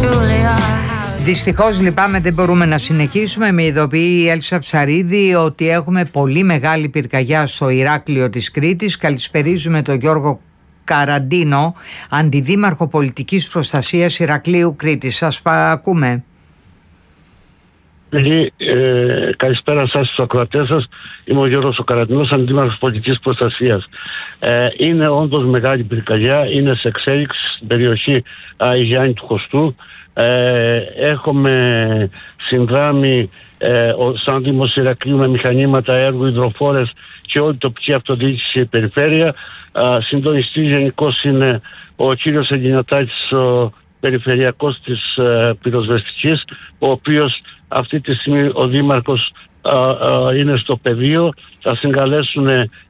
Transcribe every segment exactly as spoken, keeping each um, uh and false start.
Δυστυχώς λυπάμαι, δεν μπορούμε να συνεχίσουμε. Με ειδοποιεί η Έλσα Ψαρίδη ότι έχουμε πολύ μεγάλη πυρκαγιά στο Ηράκλειο της Κρήτης. Καλησπερίζουμε τον Γιώργο Καραντίνο, Αντιδήμαρχο Πολιτικής Προστασίας Ηρακλείου Κρήτης. Σας ακούμε. Ε, καλησπέρα σας στους ακροατές σας. Είμαι ο Γιώργος ο Καραντινός, Αντιδήμαρχος Πολιτικής Προστασίας. Ε, είναι όντως μεγάλη πυρκαγιά, είναι σε εξέλιξη στην περιοχή Αγιάννη του Χωστού. Ε, έχουμε συνδράμει ε, σαν Δήμος Ηρακλείου με μηχανήματα έργου, υδροφόρες και όλη τοπική αυτοδιοίκηση και περιφέρεια. Συντονιστής γενικός είναι ο κύριος Εγγινατάκης, ο περιφερειακός της ε, πυροσβεστικής, ο οποίος αυτή τη στιγμή ο Δήμαρχος α, α, είναι στο πεδίο. Θα συγκαλέσουν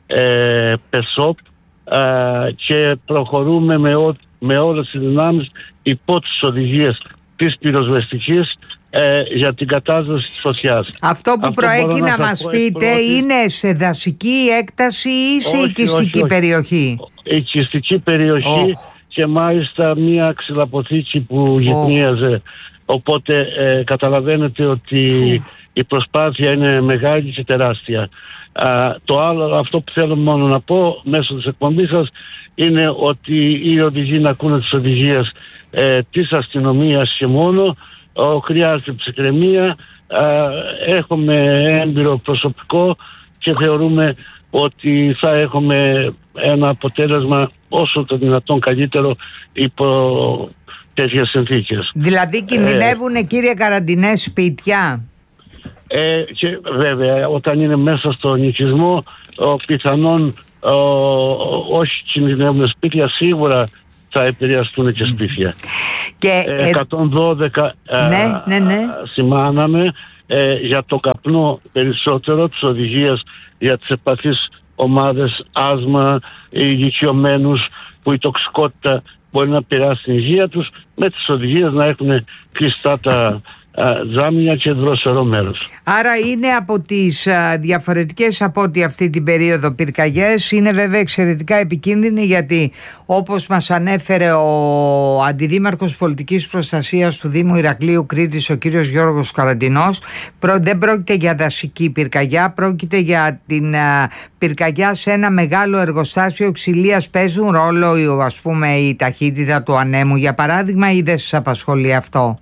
ε, ΠΕΣΟΠ α, και προχωρούμε με, ό, με όλες τις δυνάμεις υπό τις οδηγίες της πυροσβεστικής ε, για την κατάσταση της φωτιάς. Αυτό που Αυτό προέκει να, να μας πείτε πρώτη... είναι σε δασική έκταση ή σε όχι, οικιστική όχι, όχι. περιοχή? Οικιστική περιοχή oh. και μάλιστα μια ξυλαποθήκη που oh. γυπνίαζε. Οπότε ε, καταλαβαίνετε ότι mm. η προσπάθεια είναι μεγάλη και τεράστια. Α, το άλλο, αυτό που θέλω μόνο να πω μέσω της εκπομπής σας, είναι ότι οι οδηγοί να ακούνε τις οδηγίες ε, της αστυνομίας και μόνο. Ο, χρειάζεται ψυχραιμία. Έχουμε έμπειρο προσωπικό και θεωρούμε ότι θα έχουμε ένα αποτέλεσμα όσο το δυνατόν καλύτερο υπό τέτοιες συνθήκες. Δηλαδή κινδυνεύουν ε, κύριε Καραντινέ σπίτια? Ε, και βέβαια όταν είναι μέσα στον οικισμό ο, πιθανόν ο, ο, όχι κινδυνεύουν σπίτια, σίγουρα θα επηρεαστούν και σπίτια. Και, ε, εκατόν δώδεκα ναι, ναι, ναι. σημάναμε ε, για το καπνό περισσότερο, τις οδηγίες για τις ευπαθείς ομάδες, άσμα, ηλικιωμένους που η τοξικότητα μπορεί να επηρεάσει την υγεία τους, με τις οδηγίες να έχουν κλειστά τα τζάμια και δροσερό μέρος. Άρα είναι από τις α, διαφορετικές από ό,τι αυτή την περίοδο πυρκαγιές. Είναι βέβαια εξαιρετικά επικίνδυνη, γιατί όπως μας ανέφερε ο Αντιδήμαρχος Πολιτικής Προστασίας του Δήμου Ηρακλείου Κρήτης, ο κύριος Γιώργος Καραντινός, προ, δεν πρόκειται για δασική πυρκαγιά, πρόκειται για την α, πυρκαγιά σε ένα μεγάλο εργοστάσιο ξυλίας. Παίζουν ρόλο, ας πούμε, η ταχύτητα του ανέμου για παράδειγμα, ή δεν σας απασχολεί αυτό?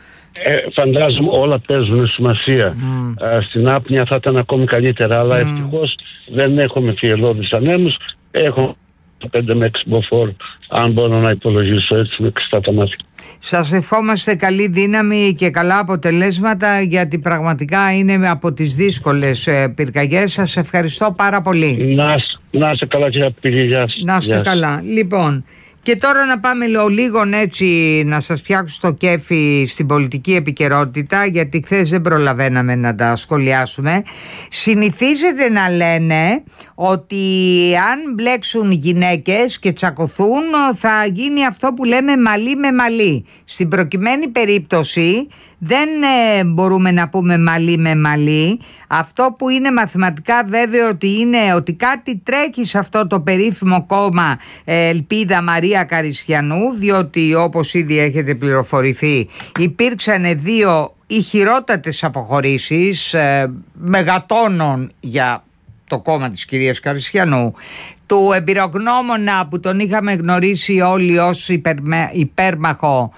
Ε, φαντάζομαι όλα παίζουν σημασία. Mm. Ε, στην άπνοια θα ήταν ακόμη καλύτερα, αλλά mm. ευτυχώς δεν έχουμε φιελώδεις ανέμους. Έχω πέντε με έξι μποφόρ, αν μπορώ να υπολογίσω έτσι με κλειστά τα μάτια. Σας ευχόμαστε καλή δύναμη και καλά αποτελέσματα, γιατί πραγματικά είναι από τις δύσκολες ε, πυρκαγιές. Σας ευχαριστώ πάρα πολύ. Να, να είστε καλά κύριε Πηγή, γεια σας. Να είστε καλά. Λοιπόν, και τώρα να πάμε λίγο έτσι να σας φτιάξω το κέφι στην πολιτική επικαιρότητα, γιατί χθες δεν προλαβαίναμε να τα σχολιάσουμε. Συνηθίζεται να λένε ότι αν μπλέξουν γυναίκες και τσακωθούν θα γίνει αυτό που λέμε μαλλί με μαλλί. Στην προκειμένη περίπτωση δεν ε, μπορούμε να πούμε μαλλί με μαλλί. Αυτό που είναι μαθηματικά βέβαιο ότι είναι ότι κάτι τρέχει σε αυτό το περίφημο κόμμα ε, Ελπίδα Μαρία Καριστιανού, διότι όπως ήδη έχετε πληροφορηθεί υπήρξαν δύο ηχηρότατες αποχωρήσεις ε, μεγατόνων για το κόμμα της κυρίας Καριστιανού, του εμπειρογνώμονα που τον είχαμε γνωρίσει όλοι ως υπερμε, υπέρμαχο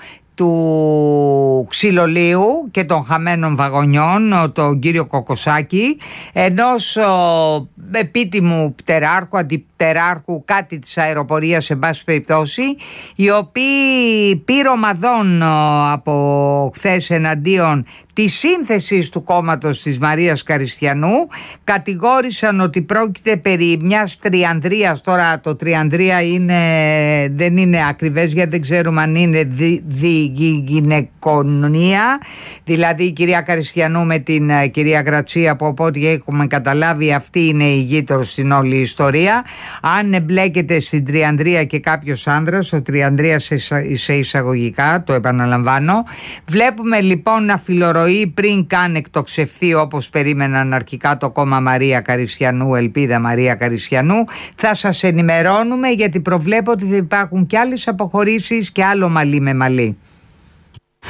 του ξυλολίου και των χαμένων βαγονιών, τον κύριο Κοκοσάκη, ενός ο, επίτιμου πτεράρχου, αντιπτεράρχου, κάτι της αεροπορίας σε πάση περιπτώσει, οι οποίοι πήρομαδών από χθες εναντίον της σύνθεσης του κόμματος της Μαρίας Καριστιανού κατηγόρησαν ότι πρόκειται περί μιας τριανδρίας. Τώρα το τριανδρία είναι, δεν είναι ακριβές, γιατί δεν ξέρουμε αν είναι δι, δι, γυναικονία, δηλαδή η κυρία Καριστιανού με την uh, κυρία Γρατσία, που από ό,τι έχουμε καταλάβει αυτή είναι η γείτονος στην όλη ιστορία. Αν εμπλέκεται στην τριανδρία και κάποιος άνδρας, ο τριανδρία σε, σε εισαγωγικά, το επαναλαμβάνω, βλέπουμε λοιπόν να φιλορροεί πριν καν εκτοξευθεί όπως περίμεναν αρχικά το κόμμα Μαρία Καριστιανού, Ελπίδα Μαρία Καριστιανού. Θα σας ενημερώνουμε, γιατί προβλέπω ότι θα υπάρχουν και άλλες αποχωρήσεις και άλλο μαλλί με μαλλί.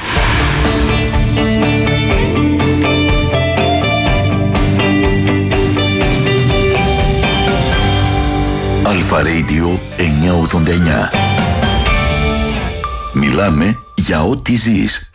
Αλφα Radio εννιακόσια ογδόντα εννιά. Μιλάμε για ό,τι ζεις.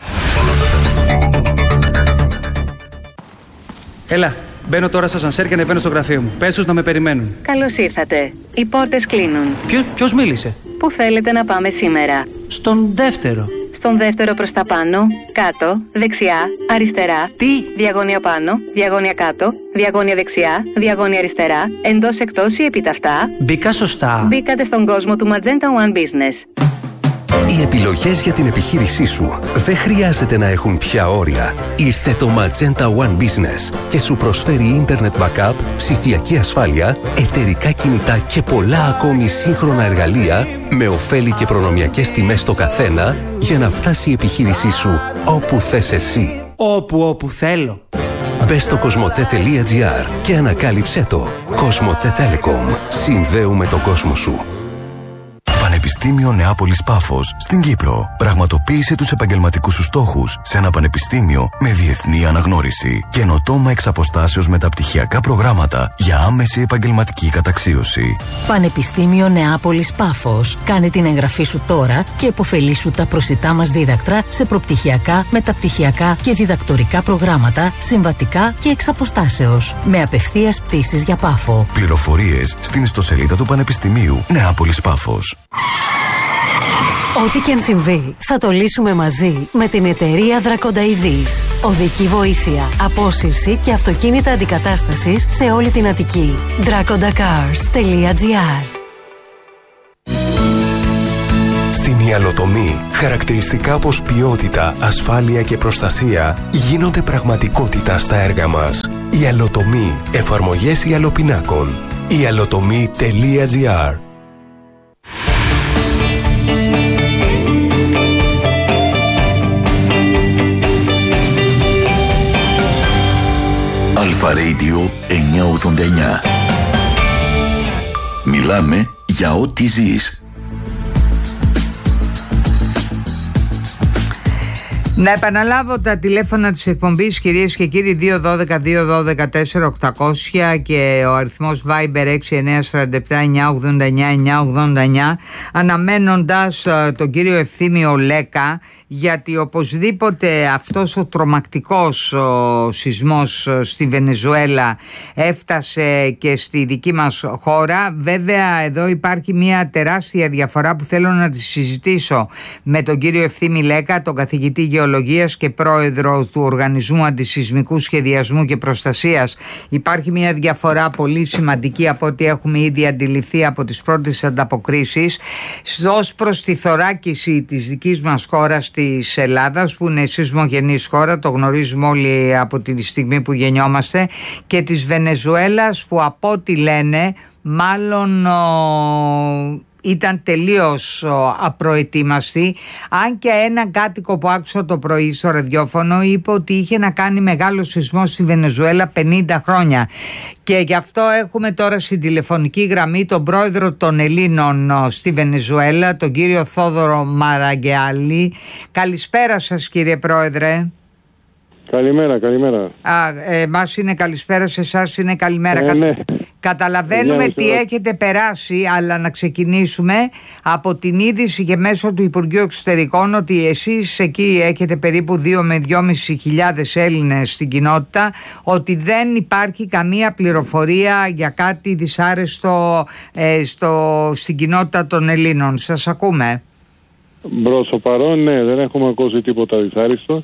Έλα, μπαίνω τώρα στο σανσέρ και ανεβαίνω στο γραφείο μου. Πες τους να με περιμένουν. Καλώς ήρθατε. Οι πόρτες κλείνουν. Ποιο, ποιος μίλησε? Πού θέλετε να πάμε σήμερα? Στον δεύτερο. Στον δεύτερο προς τα πάνω, κάτω, δεξιά, αριστερά. Τι? Διαγώνια πάνω, διαγώνια κάτω, διαγώνια δεξιά, διαγώνια αριστερά, εντός εκτός ή επιταυτά. Μπήκα σωστά. Μπήκατε στον κόσμο του Magenta One Business. Οι επιλογές για την επιχείρησή σου δεν χρειάζεται να έχουν πια όρια. Ήρθε το Magenta One Business και σου προσφέρει Internet Backup, ψηφιακή ασφάλεια, εταιρικά κινητά και πολλά ακόμη σύγχρονα εργαλεία με ωφέλη και προνομιακές τιμές στο καθένα για να φτάσει η επιχείρησή σου όπου θες εσύ. Όπου όπου θέλω. Μπες στο κοσμοτέ τελεία τζι άρ και ανακάλυψέ το. Κοσμοτέ Telecom. Συνδέουμε τον κόσμο σου. Πανεπιστήμιο Νεάπολης Πάφος στην Κύπρο. Πραγματοποίησε τους επαγγελματικούς σου στόχους σε ένα πανεπιστήμιο με διεθνή αναγνώριση. Καινοτόμα εξ αποστάσεως μεταπτυχιακά προγράμματα για άμεση επαγγελματική καταξίωση. Πανεπιστήμιο Νεάπολης Πάφος. Κάνε την εγγραφή σου τώρα και επωφελήσου τα προσιτά μας δίδακτρα σε προπτυχιακά, μεταπτυχιακά και διδακτορικά προγράμματα, συμβατικά και εξ αποστάσεως. Με απευθείας πτήσεις για Πάφο. Πληροφορίες στην ιστοσελίδα του Πανεπιστημίου Νεάπολης Πάφος. Ό,τι και αν συμβεί, θα το λύσουμε μαζί με την εταιρεία Δρακονταειδής. Οδική βοήθεια, απόσυρση και αυτοκίνητα αντικατάστασης σε όλη την Αττική. δράκοντακάρς τελεία τζι άρ. Στην Ιαλοτομή, χαρακτηριστικά όπως ποιότητα, ασφάλεια και προστασία γίνονται πραγματικότητα στα έργα μας. Ιαλοτομή, εφαρμογές ιαλοπινάκων. ιαλοτομή τελεία τζι άρ. Αλφα Radio εννιακόσια ογδόντα εννιά. Μιλάμε για ό,τι ζεις. Να επαναλάβω τα τηλέφωνα της εκπομπής, κυρίες και κύριοι, δύο ένα δύο δύο ένα δύο τέσσερα οκτακόσια και ο αριθμός Viber έξι εννιά τέσσερα επτά εννιά ογδόντα εννιά εννιά ογδόντα εννιά, αναμένοντας uh, τον κύριο Ευθύμιο Λέκα, γιατί οπωσδήποτε αυτός ο τρομακτικός ο σεισμός στη Βενεζουέλα έφτασε και στη δική μας χώρα. Βέβαια εδώ υπάρχει μια τεράστια διαφορά που θέλω να τη συζητήσω με τον κύριο Ευθύμη Λέκα, τον καθηγητή γεωλογίας και πρόεδρο του Οργανισμού Αντισεισμικού Σχεδιασμού και Προστασίας. Υπάρχει μια διαφορά πολύ σημαντική από ό,τι έχουμε ήδη αντιληφθεί από τις πρώτες ανταποκρίσεις ως προς τη θωράκιση της δικής μας χώρας, της Ελλάδας, που είναι σεισμογενής χώρα, το γνωρίζουμε όλοι από τη στιγμή που γεννιόμαστε, και της Βενεζουέλας, που από ό,τι λένε μάλλον ο, ήταν τελείως ο, απροετοίμαστη, αν και έναν κάτοικο που άκουσα το πρωί στο ραδιόφωνο είπε ότι είχε να κάνει μεγάλο σεισμό στη Βενεζουέλα πενήντα χρόνια. Και γι' αυτό έχουμε τώρα στην τηλεφωνική γραμμή τον πρόεδρο των Ελλήνων στη Βενεζουέλα, τον κύριο Θόδωρο Μαραγκεάλη. Καλησπέρα σας, κύριε πρόεδρε. Καλημέρα, καλημέρα. Α, εμάς είναι καλησπέρα, σε εσάς είναι καλημέρα. Ε, Κα... ναι. Καταλαβαίνουμε ε, τι έχετε περάσει, αλλά να ξεκινήσουμε από την είδηση και μέσω του Υπουργείου Εξωτερικών ότι εσείς εκεί έχετε περίπου δύο με δυόμισι χιλιάδες Έλληνες στην κοινότητα, ότι δεν υπάρχει καμία πληροφορία για κάτι δυσάρεστο ε, στο, στην κοινότητα των Ελλήνων. Σας ακούμε. Προς το παρόν, ναι, δεν έχουμε ακούσει τίποτα δυσάρεστο.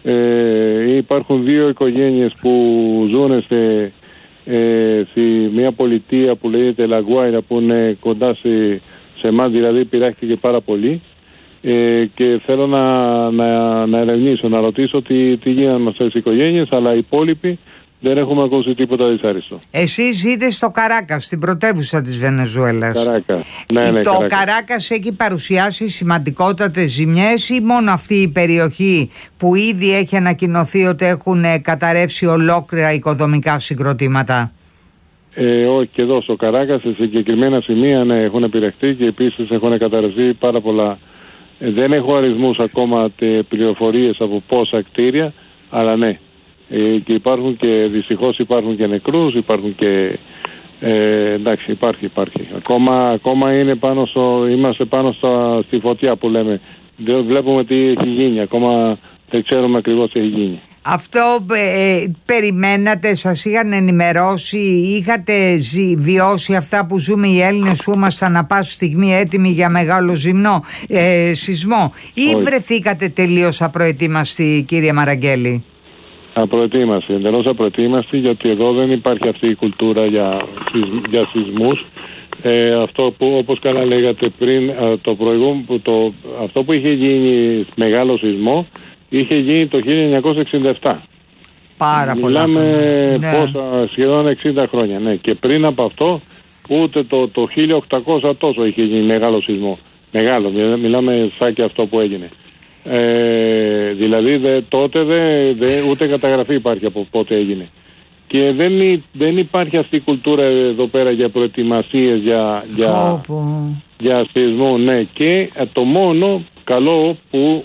Ε, υπάρχουν δύο οικογένειες που ζουν σε, ε, σε μια πολιτεία που λέγεται Λαγουάιρα, που είναι κοντά σε, σε εμάς, δηλαδή πειράχτηκε πάρα πολύ, ε, και θέλω να, να, να ερευνήσω, να ρωτήσω τι, τι γίνανε με αυτές τις οικογένειες, αλλά οι υπόλοιποι δεν έχουμε ακούσει τίποτα δυσάρεστο. Εσείς ζείτε στο Καράκας, στην πρωτεύουσα της Βενεζουέλας. Καράκα. Ναι, ναι, το Καράκα. Καράκας έχει παρουσιάσει σημαντικότατες ζημιές ή μόνο αυτή η περιοχή που ήδη έχει ανακοινωθεί ότι έχουν καταρρεύσει ολόκληρα οικοδομικά συγκροτήματα? Ε, όχι, και εδώ στο Καράκα σε συγκεκριμένα σημεία, ναι, έχουν επηρεαστεί και επίσης έχουν καταρρευθεί πάρα πολλά. Ε, δεν έχω αριθμούς ακόμα, πληροφορίες από πόσα κτίρια, αλλά ναι. Ε, και υπάρχουν και δυστυχώς υπάρχουν και νεκρούς, υπάρχουν και Ε, εντάξει, υπάρχει, υπάρχει. Ακόμα, ακόμα είναι πάνω στο, είμαστε πάνω στα, στη φωτιά που λέμε. Δεν βλέπουμε τι έχει γίνει. Ακόμα δεν ξέρουμε ακριβώς τι έχει γίνει. Αυτό ε, περιμένατε, σας είχαν ενημερώσει, είχατε ζη, βιώσει αυτά που ζούμε οι Έλληνες που ήμασταν ανά πάση στιγμή έτοιμοι για μεγάλο ζυμνό, ε, σεισμό, ή Όχι. βρεθήκατε τελείως απροετοίμαστοι, κύριε Μαραγκέλη? Απροετοίμαστοι, εντελώς απροετοίμαστοι, γιατί εδώ δεν υπάρχει αυτή η κουλτούρα για, για σεισμούς. Ε, αυτό που, όπως καλά λέγατε πριν, το προηγούμενο, το, αυτό που είχε γίνει μεγάλο σεισμό είχε γίνει το χίλια εννιακόσια εξήντα επτά. Πάρα πολλά Μιλάμε ναι. πόσα, σχεδόν εξήντα χρόνια. Ναι. Και πριν από αυτό ούτε το, το χίλια οκτακόσια τόσο είχε γίνει μεγάλο σεισμό. Μεγάλο, μιλάμε σαν και αυτό που έγινε. Ε, δηλαδή δε, τότε δε, δε, ούτε καταγραφή υπάρχει από πότε έγινε. Και δεν, δεν υπάρχει αυτή η κουλτούρα εδώ πέρα για προετοιμασίες για, για, για σεισμό. Ναι. Και το μόνο καλό που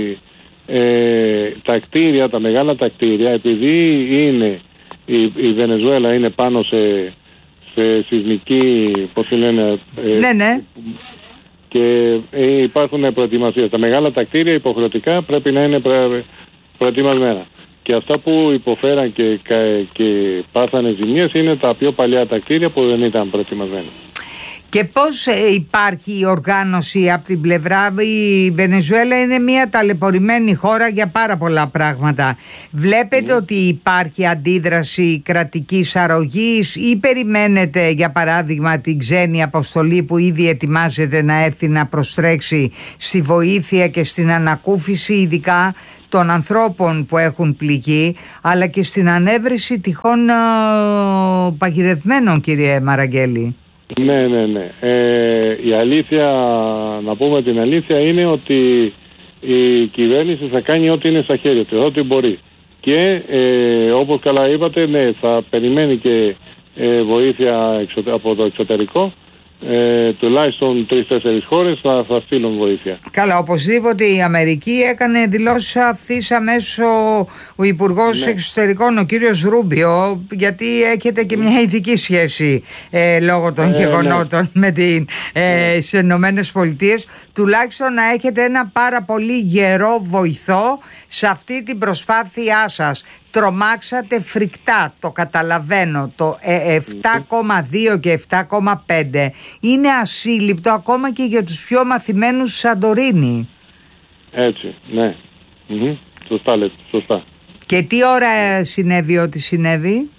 ε, τα κτίρια, τα μεγάλα τα κτίρια, επειδή είναι η, η Βενεζουέλα είναι πάνω σε, σε σεισμική, πώς τη λένε, ε, ναι, ναι. και ε, υπάρχουν προετοιμασίες. Τα μεγάλα τα κτίρια υποχρεωτικά πρέπει να είναι προ, προετοιμασμένα. Και αυτά που υποφέραν και, και πάθανε ζημίες είναι τα πιο παλιά τα κτίρια που δεν ήταν προετοιμασμένα. Και πώς υπάρχει η οργάνωση από την πλευρά? Η Βενεζουέλα είναι μια ταλαιπωρημένη χώρα για πάρα πολλά πράγματα. Βλέπετε mm. ότι υπάρχει αντίδραση κρατικής αρρωγής ή περιμένετε για παράδειγμα την ξένη αποστολή που ήδη ετοιμάζεται να έρθει να προστρέξει στη βοήθεια και στην ανακούφιση ειδικά των ανθρώπων που έχουν πληγεί, αλλά και στην ανέβρεση τυχόν uh, παγιδευμένων, κύριε Μαραγκέλη? Ναι, ναι, ναι. Ε, η αλήθεια, να πούμε την αλήθεια, είναι ότι η κυβέρνηση θα κάνει ό,τι είναι στα χέρια του, ό,τι μπορεί. Και ε, όπως καλά είπατε, ναι, θα περιμένει και ε, βοήθεια από το εξωτερικό. Ε, τουλάχιστον τρεις-τέσσερις χώρες θα, θα στείλουν βοήθεια. Καλά, οπωσδήποτε η Αμερική έκανε δηλώσεις αυθείς αμέσως ο, ο Υπουργός ναι. Εξωτερικών, ο κύριος Ρούμπιο, γιατί έχετε και μια ειδική σχέση ε, λόγω των ε, γεγονότων ναι. με την ε, ναι. στις Ηνωμένες Πολιτείες. Τουλάχιστον να έχετε ένα πάρα πολύ γερό βοηθό σε αυτή την προσπάθειά σας. Τρομάξατε φρικτά, το καταλαβαίνω, το επτά κόμμα δύο και επτά κόμμα πέντε είναι ασύλληπτο ακόμα και για τους πιο μαθημένους Σαντορίνη. Έτσι, ναι. Mm-hmm. Σωστά λέτε, σωστά. Και τι ώρα συνέβη ό,τι συνέβη?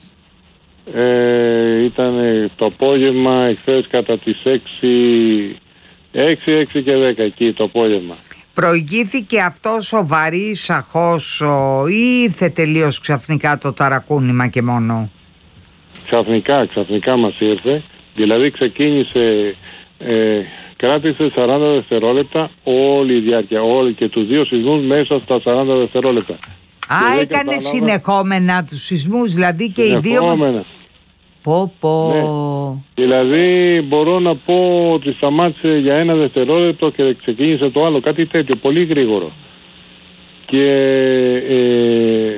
Ε, ήταν το απόγευμα εχθές κατά τις έξι, έξι, έξι και δέκα εκεί το απόγευμα. Προηγήθηκε αυτό σοβαρή σαχώς ή ήρθε τελείως ξαφνικά το ταρακούνημα και μόνο? Ξαφνικά, ξαφνικά μας ήρθε. Δηλαδή ξεκίνησε, ε, κράτησε σαράντα δευτερόλεπτα όλη η διάρκεια, όλη και τους δύο σεισμούς μέσα στα σαράντα δευτερόλεπτα. Α, έκανε κατάλαβα... συνεχόμενα τους σεισμούς, δηλαδή και οι δύο... Πω πω. Ναι. Δηλαδή μπορώ να πω ότι σταμάτησε για ένα δευτερόλεπτο και ξεκίνησε το άλλο, κάτι τέτοιο, πολύ γρήγορο. Και ε,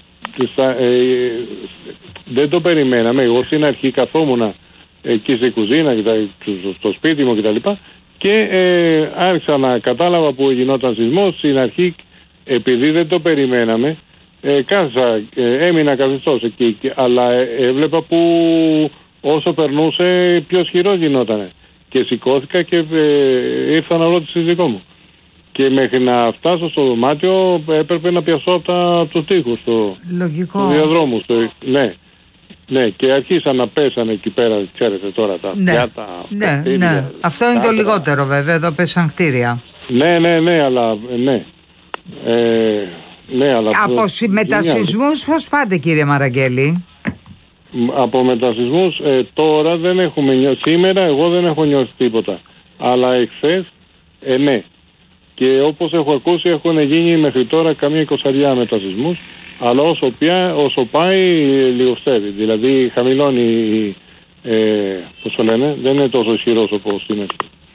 ε, δεν το περιμέναμε. Εγώ στην αρχή καθόμουν εκεί στην κουζίνα, στο σπίτι μου κτλ. Και, και ε, άρχισα να κατάλαβα που γινόταν σεισμός. Στην αρχή, επειδή δεν το περιμέναμε, Ε, κάθισα, ε, έμεινα καθιστός εκεί, αλλά ε, έβλεπα που όσο περνούσε πιο ισχυρός γινότανε. Και σηκώθηκα και ε, ήρθα να ρωτήσω τη δικό μου. Και μέχρι να φτάσω στο δωμάτιο έπρεπε να πιαστώ από, τα, από τους τοίχους στο, στο διαδρόμου. Στο, ναι. ναι, και αρχίσαν να πέσανε εκεί πέρα, ξέρετε τώρα τα ναι. πιάτα. Ναι, κτίρια, ναι. Αυτό είναι το λιγότερο βέβαια, εδώ πέσαν κτίρια. Ναι, ναι, ναι, αλλά ναι. Ε, Ναι, αλλά από μετασεισμούς πώς πάτε, κύριε Μαραγκέλη? Από μετασεισμούς ε, τώρα δεν έχουμε νιώσει. Σήμερα εγώ δεν έχω νιώσει τίποτα. Αλλά εχθές ε, ναι. Και όπως έχω ακούσει έχουν γίνει μέχρι τώρα καμία εικοσαριά μετασεισμούς. Αλλά όσο, πια, όσο πάει λιγοστεύει. Δηλαδή χαμηλώνει, ε, πώς το λένε, δεν είναι τόσο ισχυρός όπως είναι.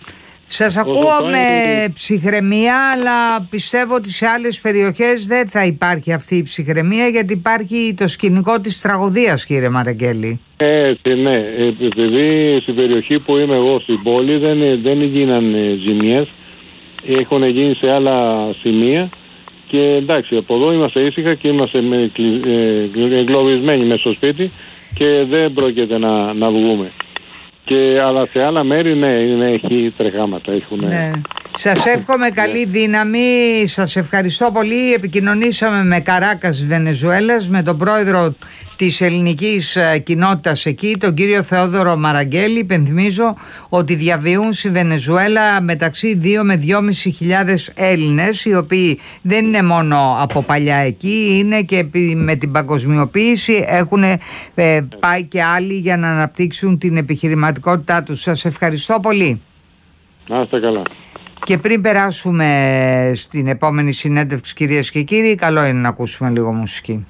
Σας ακούω με είναι... ψυχραιμία, αλλά πιστεύω ότι σε άλλες περιοχές δεν θα υπάρχει αυτή η ψυχραιμία, γιατί υπάρχει το σκηνικό της τραγωδίας, κύριε Μαραγγέλη. Έτσι, ναι. Επειδή στην περιοχή που είμαι εγώ, στην πόλη, δεν, δεν γίνανε ζημιές. Έχουν γίνει σε άλλα σημεία. Και εντάξει, από εδώ είμαστε ήσυχα και είμαστε με, ε, εγκλωβισμένοι μέσα στο σπίτι και δεν πρόκειται να, να βγούμε. Και, αλλά σε άλλα μέρη, ναι, είναι, έχει τρεχάματα. Έχουν... Ναι. Σας εύχομαι καλή δύναμη, σας ευχαριστώ πολύ. Επικοινωνήσαμε με Καράκας Βενεζουέλας, με τον πρόεδρο της ελληνικής κοινότητας εκεί, τον κύριο Θεόδωρο Μαραγγέλη. Υπενθυμίζω ότι διαβιούν στη Βενεζουέλα μεταξύ δύο με δυόμισι χιλιάδες Έλληνες, οι οποίοι δεν είναι μόνο από παλιά εκεί, είναι και με την παγκοσμιοποίηση έχουν ε, πάει και άλλοι για να αναπτύξουν την επιχειρηματικότητά τους. Σας ευχαριστώ πολύ. Να είστε καλά. Και πριν περάσουμε στην επόμενη συνέντευξη, κυρίες και κύριοι, καλό είναι να ακούσουμε λίγο μουσική.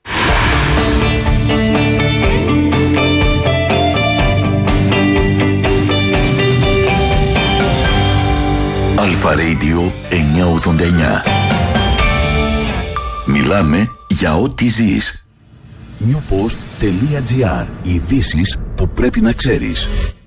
Αλφα Radio εννιακόσια ογδόντα εννιά. Μιλάμε για ό,τι ζεις. newpost.gr. Ειδήσεις που πρέπει να ξέρεις.